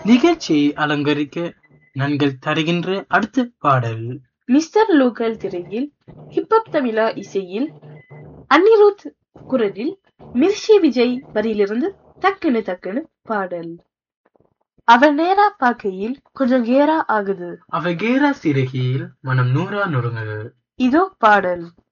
நிகழ்ச்சியை அலங்கரிக்க நாங்கள் தருகின்ற அடுத்த பாடல் மிஸ்டர் லோக்கல் திரையில் ஹிப்ஹப் தமிழா இசையில் அனிருத் குரலில் மிர்ஷி விஜய் வரியிலிருந்து டக்குனு டக்குனு பாடல். அவள் நேரா பார்க்கையில் கொஞ்சம் கேரா ஆகுது. அவ கேரா சிறகியில் மனம் நூறா நொறுங்குது. இதோ பாடல்.